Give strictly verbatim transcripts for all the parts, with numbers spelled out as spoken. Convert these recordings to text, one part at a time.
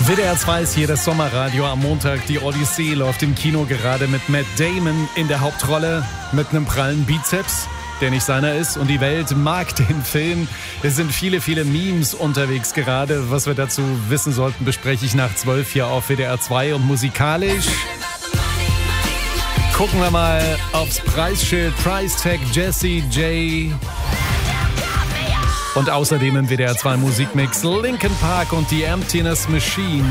W D R zwei ist hier das Sommerradio am Montag. Die Odyssee läuft im Kino gerade mit Matt Damon in der Hauptrolle mit einem prallen Bizeps, der nicht seiner ist. Und die Welt mag den Film. Es sind viele, viele Memes unterwegs gerade. Was wir dazu wissen sollten, bespreche ich nach zwölf hier auf W D R zwei. Und musikalisch gucken wir mal aufs Preisschild. Price Tag Jessie J. Und außerdem im W D R zwei Musikmix Linkin Park und die Emptiness Machine.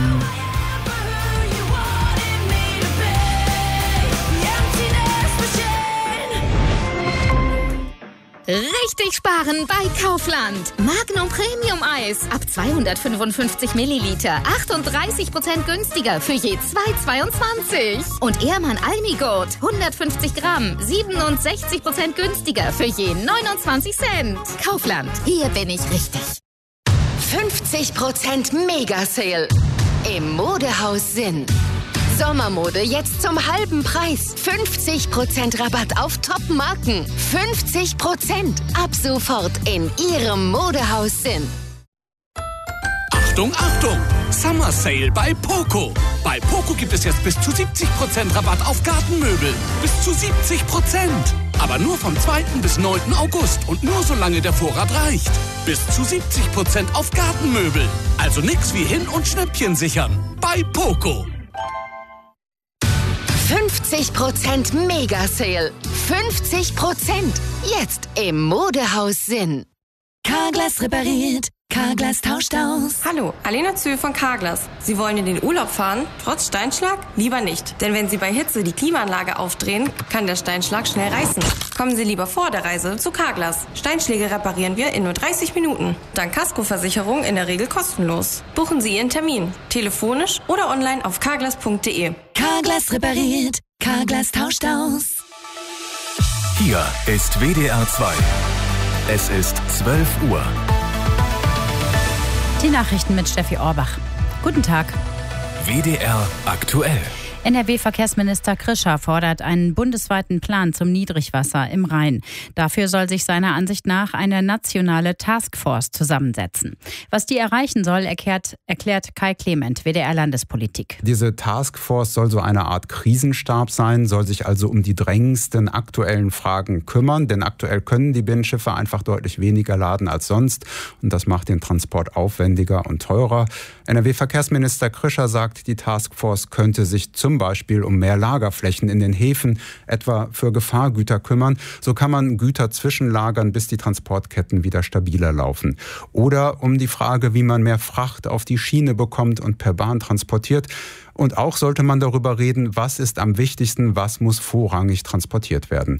Richtig sparen bei Kaufland. Magnum Premium Eis ab zweihundertfünfundfünfzig Milliliter. achtunddreißig Prozent günstiger für je zwei Euro zweiundzwanzig. Und Ehrmann Almigurt hundertfünfzig Gramm. siebenundsechzig Prozent günstiger für je neunundzwanzig Cent. Kaufland, hier bin ich richtig. fünfzig Prozent Mega-Sale im Modehaus Sinn. Sommermode jetzt zum halben Preis. fünfzig Prozent Rabatt auf Top-Marken. fünfzig Prozent ab sofort in Ihrem Modehaus Sinn. Achtung, Achtung! Summer Sale bei Poco. Bei Poco gibt es jetzt bis zu siebzig Prozent Rabatt auf Gartenmöbel. Bis zu siebzig Prozent. Aber nur vom zweiten bis neunten August und nur solange der Vorrat reicht. Bis zu siebzig Prozent auf Gartenmöbel. Also nix wie hin- und Schnäppchen sichern. Bei Poco. fünfzig Prozent Mega-Sale. fünfzig Prozent. Jetzt im Modehaus Sinn. Carglass repariert. Carglass tauscht aus. Hallo, Alena Zöhl von Carglass. Sie wollen in den Urlaub fahren, trotz Steinschlag? Lieber nicht, denn wenn Sie bei Hitze die Klimaanlage aufdrehen, kann der Steinschlag schnell reißen. Kommen Sie lieber vor der Reise zu Carglass. Steinschläge reparieren wir in nur dreißig Minuten. Dank Kaskoversicherung in der Regel kostenlos. Buchen Sie Ihren Termin, telefonisch oder online auf carglass punkt de. Carglass repariert. Carglass tauscht aus. Hier ist W D R zwei. Es ist zwölf Uhr. Die Nachrichten mit Steffi Orbach. Guten Tag. W D R aktuell. N R W-Verkehrsminister Krischer fordert einen bundesweiten Plan zum Niedrigwasser im Rhein. Dafür soll sich seiner Ansicht nach eine nationale Taskforce zusammensetzen. Was die erreichen soll, erklärt, erklärt Kai Clement, W D R-Landespolitik. Diese Taskforce soll so eine Art Krisenstab sein, soll sich also um die drängendsten aktuellen Fragen kümmern. Denn aktuell können die Binnenschiffe einfach deutlich weniger laden als sonst. Und das macht den Transport aufwendiger und teurer. N R W-Verkehrsminister Krischer sagt, die Taskforce könnte sich zum Zum Beispiel um mehr Lagerflächen in den Häfen, etwa für Gefahrgüter kümmern. So kann man Güter zwischenlagern, bis die Transportketten wieder stabiler laufen. Oder um die Frage, wie man mehr Fracht auf die Schiene bekommt und per Bahn transportiert. Und auch sollte man darüber reden, was ist am wichtigsten, was muss vorrangig transportiert werden.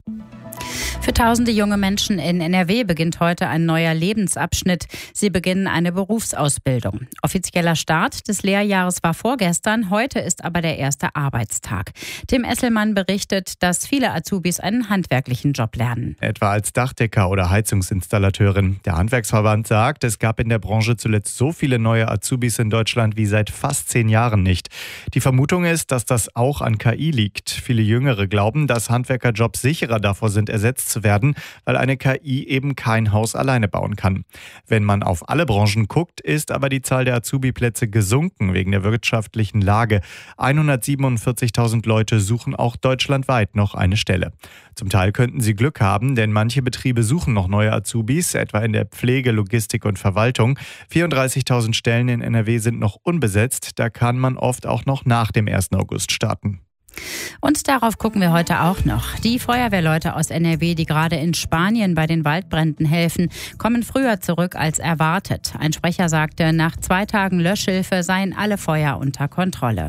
Für tausende junge Menschen in N R W beginnt heute ein neuer Lebensabschnitt. Sie beginnen eine Berufsausbildung. Offizieller Start des Lehrjahres war vorgestern, heute ist aber der erste Arbeitstag. Tim Esselmann berichtet, dass viele Azubis einen handwerklichen Job lernen. Etwa als Dachdecker oder Heizungsinstallateurin. Der Handwerksverband sagt, es gab in der Branche zuletzt so viele neue Azubis in Deutschland wie seit fast zehn Jahren nicht. Die Vermutung ist, dass das auch an K I liegt. Viele Jüngere glauben, dass Handwerkerjobs sicherer davor sind, ersetzt zu werden, weil eine K I eben kein Haus alleine bauen kann. Wenn man auf alle Branchen guckt, ist aber die Zahl der Azubi-Plätze gesunken wegen der wirtschaftlichen Lage. hundertsiebenundvierzigtausend Leute suchen auch deutschlandweit noch eine Stelle. Zum Teil könnten sie Glück haben, denn manche Betriebe suchen noch neue Azubis, etwa in der Pflege, Logistik und Verwaltung. vierunddreißigtausend Stellen in N R W sind noch unbesetzt, da kann man oft auch noch nach dem ersten August starten. Und darauf gucken wir heute auch noch. Die Feuerwehrleute aus N R W, die gerade in Spanien bei den Waldbränden helfen, kommen früher zurück als erwartet. Ein Sprecher sagte, nach zwei Tagen Löschhilfe seien alle Feuer unter Kontrolle.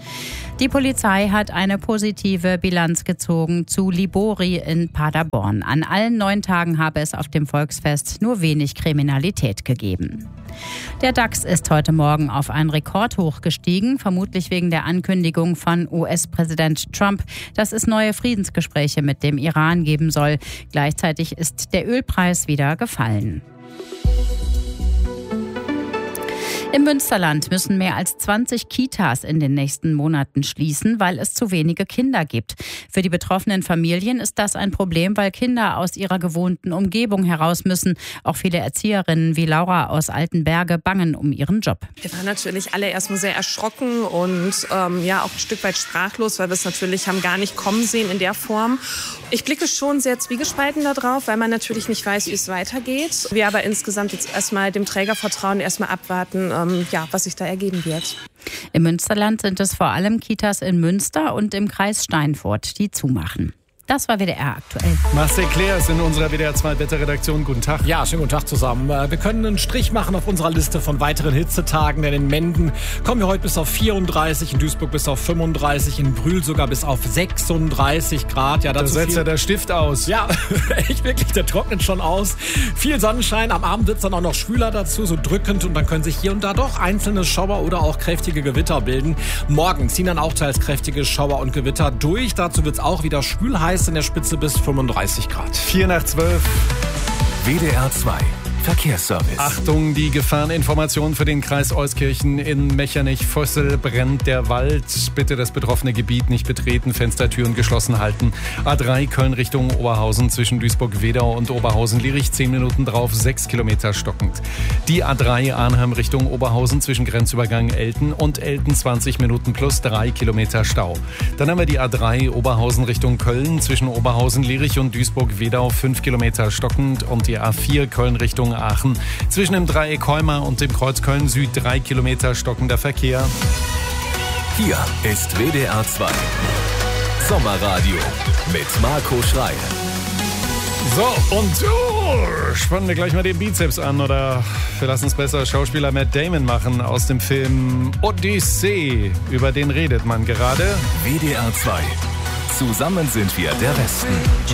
Die Polizei hat eine positive Bilanz gezogen zu Libori in Paderborn. An allen neun Tagen habe es auf dem Volksfest nur wenig Kriminalität gegeben. Der DAX ist heute Morgen auf ein Rekordhoch gestiegen, vermutlich wegen der Ankündigung von U S-Präsident Trump, dass es neue Friedensgespräche mit dem Iran geben soll. Gleichzeitig ist der Ölpreis wieder gefallen. Im Münsterland müssen mehr als zwanzig Kitas in den nächsten Monaten schließen, weil es zu wenige Kinder gibt. Für die betroffenen Familien ist das ein Problem, weil Kinder aus ihrer gewohnten Umgebung heraus müssen. Auch viele Erzieherinnen wie Laura aus Altenberge bangen um ihren Job. Wir waren natürlich alle erstmal sehr erschrocken und ähm, ja auch ein Stück weit sprachlos, weil wir es natürlich haben gar nicht kommen sehen in der Form. Ich blicke schon sehr zwiegespalten da drauf, weil man natürlich nicht weiß, wie es weitergeht. Wir aber insgesamt jetzt erstmal dem Träger vertrauen, erstmal abwarten, ähm, ja, was sich da ergeben wird. Im Münsterland sind es vor allem Kitas in Münster und im Kreis Steinfurt, die zumachen. Das war W D R aktuell. Marcel Claire ist in unserer W D R zwei Wetterredaktion. Guten Tag. Ja, schönen guten Tag zusammen. Wir können einen Strich machen auf unserer Liste von weiteren Hitzetagen, denn in Menden kommen wir heute bis auf vierunddreißig, in Duisburg bis auf fünfunddreißig, in Brühl sogar bis auf sechsunddreißig Grad. Ja, da setzt ja der Stift aus. Ja, echt wirklich, der trocknet schon aus. Viel Sonnenschein, am Abend wird es dann auch noch schwüler dazu, so drückend, und dann können sich hier und da doch einzelne Schauer oder auch kräftige Gewitter bilden. Morgen ziehen dann auch teils kräftige Schauer und Gewitter durch. Dazu wird es auch wieder schwül heiß, in der Spitze bis fünfunddreißig Grad. Vier nach zwölf. W D R zwei Verkehrsservice. Achtung, die Gefahreninformation für den Kreis Euskirchen. In Mechernich-Vössel brennt der Wald. Bitte das betroffene Gebiet nicht betreten, Fenstertüren geschlossen halten. A drei Köln Richtung Oberhausen zwischen Duisburg-Wedau und Oberhausen-Lierich. zehn Minuten drauf, sechs Kilometer stockend. Die A drei Arnhem Richtung Oberhausen zwischen Grenzübergang Elten und Elten zwanzig Minuten plus drei Kilometer Stau. Dann haben wir die A drei Oberhausen Richtung Köln zwischen Oberhausen-Lierich und Duisburg-Wedau fünf Kilometer stockend und die A vier Köln Richtung Aachen. Zwischen dem Dreieck Heuma und dem Kreuz Köln-Süd drei Kilometer stockender Verkehr. Hier ist W D R zwei Sommerradio mit Marco Schreil. So, und uh, spannen wir gleich mal den Bizeps an, oder wir lassen es besser Schauspieler Matt Damon machen aus dem Film Odyssee. Über den redet man gerade. W D R zwei. Zusammen sind wir der Westen.